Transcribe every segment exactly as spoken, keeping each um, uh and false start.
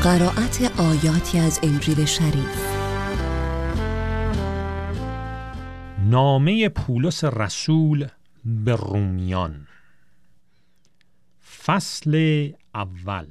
قرائت آیاتی از انجیل شریف. نامه پولس رسول به رومیان، فصل اول.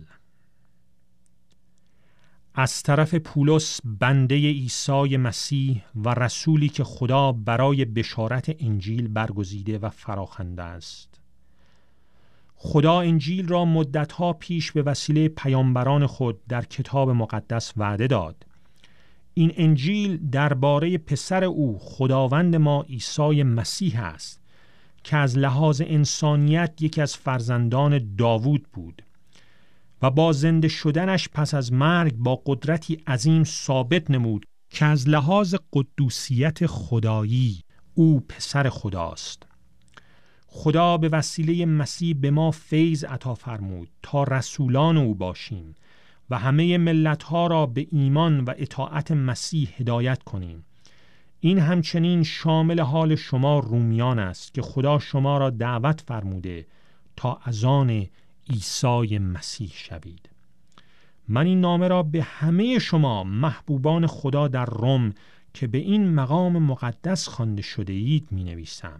از طرف پولس، بنده عیسی مسیح و رسولی که خدا برای بشارت انجیل برگزیده و فراخوانده است. خدا انجیل را مدتها پیش به وسیله پیامبران خود در کتاب مقدس وعده داد. این انجیل درباره پسر او، خداوند ما عیسی مسیح است که از لحاظ انسانیت یکی از فرزندان داوود بود و با زنده شدنش پس از مرگ با قدرتی عظیم ثابت نمود که از لحاظ قدوسیت خدایی او پسر خداست. خدا به وسیله مسیح به ما فیض عطا فرمود تا رسولان او باشیم و همه ملت‌ها را به ایمان و اطاعت مسیح هدایت کنیم. این همچنین شامل حال شما رومیان است که خدا شما را دعوت فرموده تا از آن عیسی مسیح شوید. من این نامه را به همه شما محبوبان خدا در روم که به این مقام مقدس خوانده شده اید می نویسم.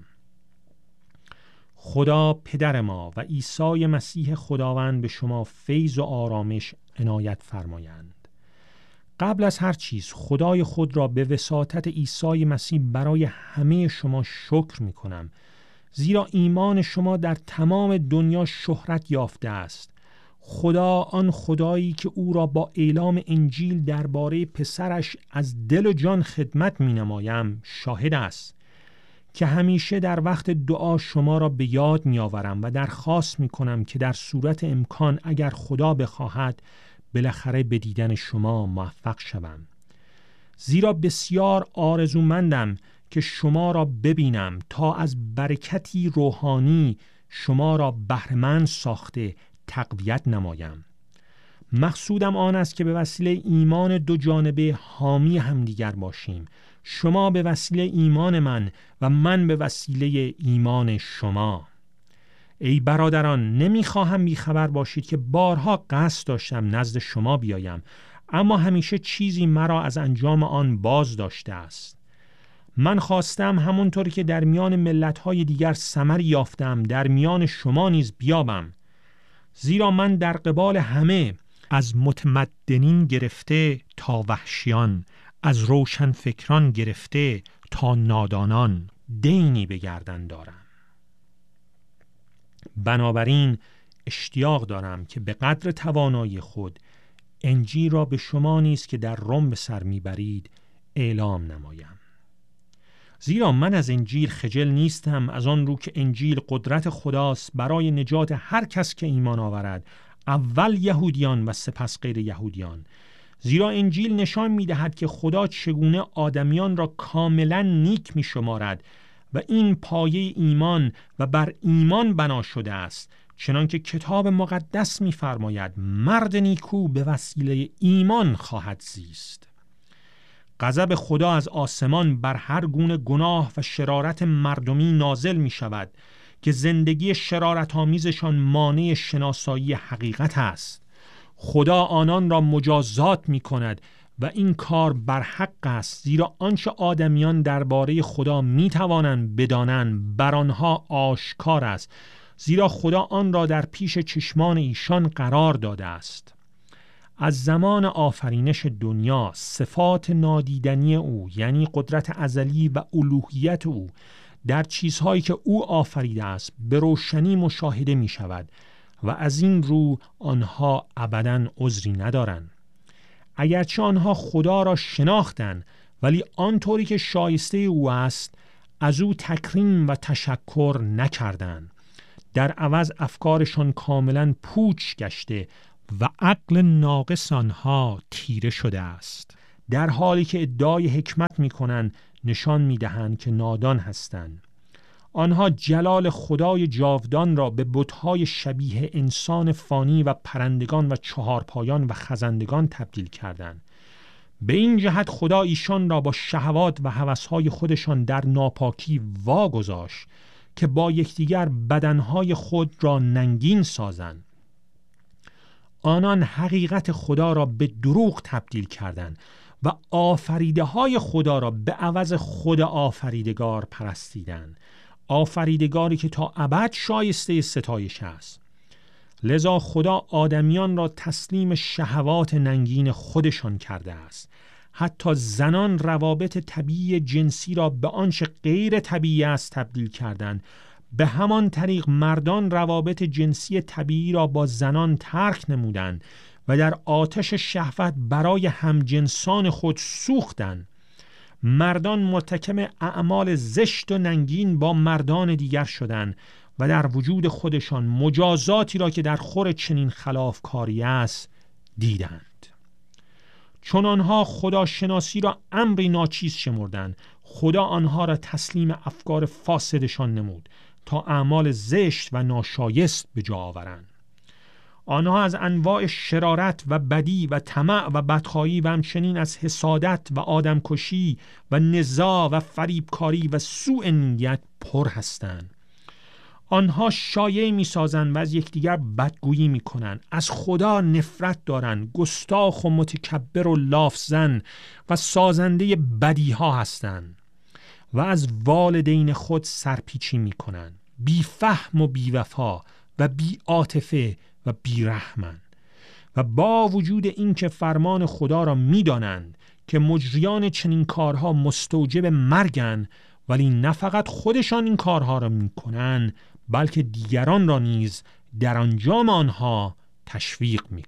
خدا پدر ما و عیسی مسیح خداوند به شما فیض و آرامش عنایت فرمایند. قبل از هر چیز خدای خود را به وساطت عیسی مسیح برای همه شما شکر می کنم، زیرا ایمان شما در تمام دنیا شهرت یافته است. خدا، آن خدایی که او را با اعلام انجیل درباره پسرش از دل و جان خدمت می نمایم، شاهد است که همیشه در وقت دعا شما را به یاد می آورم و درخواست می کنم که در صورت امکان اگر خدا بخواهد بالاخره به دیدن شما موفق شوم. زیرا بسیار آرزومندم که شما را ببینم تا از برکتی روحانی شما را بهره‌مند ساخته تقویت نمایم. مقصودم آن است که به وسیله ایمان دو جانبه حامی همدیگر باشیم، شما به وسیله ایمان من و من به وسیله ایمان شما. ای برادران، نمیخواهم بیخبر باشید که بارها قصد داشتم نزد شما بیایم، اما همیشه چیزی مرا از انجام آن باز داشته است. من خواستم همونطور که در میان ملت‌های دیگر ثمری یافتم در میان شما نیز بیابم، زیرا من در قبال همه، از متمدنین گرفته تا وحشیان، از روشنفکران گرفته تا نادانان، دینی به گردن دارم. بنابراین اشتیاق دارم که به قدر توانایی خود انجیل را به شما نیز که در روم به سر میبرید اعلام نمایم. زیرا من از انجیل خجل نیستم، از آن رو که انجیل قدرت خداست برای نجات هر کس که ایمان آورد، اول یهودیان و سپس غیر یهودیان. زیرا انجیل نشان می‌دهد که خدا چگونه آدمیان را کاملا نیک می‌شمارد و این پایه ایمان و بر ایمان بنا شده است، چنانکه کتاب مقدس می‌فرماید مرد نیکو به وسیله ایمان خواهد زیست. غضب خدا از آسمان بر هر گونه گناه و شرارت مردمی نازل می‌شود که زندگی شرارت‌آمیزشان مانع شناسایی حقیقت است. خدا آنان را مجازات می کند و این کار بر حق است، زیرا آنچه آدمیان درباره خدا می توانند بدانند بر آنها آشکار است، زیرا خدا آن را در پیش چشمان ایشان قرار داده است. از زمان آفرینش دنیا صفات نادیدنی او، یعنی قدرت ازلی و الوهیت او در چیزهایی که او آفریده است به روشنی مشاهده می شود و از این رو آنها ابداً عذری ندارند. اگرچه آنها خدا را شناختند، ولی آنطوری که شایسته او است از او تکریم و تشکر نکردند. در عوض افکارشان کاملاً پوچ گشته و عقل ناقص آنها تیره شده است. در حالی که ادعای حکمت می کنند، نشان می دهند که نادان هستند. آنها جلال خدای جاودان را به بت‌های شبیه انسان فانی و پرندگان و چهارپایان و خزندگان تبدیل کردند. به این جهت خدا ایشان را با شهوات و هوس‌های خودشان در ناپاکی واگذاشت که با یکدیگر بدنهای خود را ننگین سازند. آنان حقیقت خدا را به دروغ تبدیل کردند و آفریده های خدا را به عوض خود آفریدگار پرستیدند، آفریدگاری که تا ابد شایسته ستایش است. لذا خدا آدمیان را تسلیم شهوات ننگین خودشان کرده است. حتی زنان روابط طبیعی جنسی را به آنچه غیر طبیعی است تبدیل کردند. به همان طریق مردان روابط جنسی طبیعی را با زنان ترک نمودند و در آتش شهوت برای همجنسان خود سوختند. مردان مرتکب اعمال زشت و ننگین با مردان دیگر شدند و در وجود خودشان مجازاتی را که در خور چنین خلافکاری است دیدند. چون آنها خدا شناسی را امری ناچیز شمردند، خدا آنها را تسلیم افکار فاسدشان نمود تا اعمال زشت و ناشایست به جا آورند. آنها از انواع شرارت و بدی و طمع و بدخواهی و همچنین از حسادت و آدمکشی و نزاع و فریبکاری و سوء نیت پر هستند. آنها شایعه می‌سازند و از یکدیگر بدگویی می‌کنند، از خدا نفرت دارند، گستاخ و متکبر و لافزن و سازنده بدیها هستند و از والدین خود سرپیچی می‌کنند، بی‌فهم و بی‌وفا و بی‌عاطفه و بی‌رحمند. و با وجود اینکه فرمان خدا را می‌دانند که مجریان چنین کارها مستوجب مرگند، ولی نه فقط خودشان این کارها را می‌کنند بلکه دیگران را نیز در انجام آنها تشویق می‌کنند.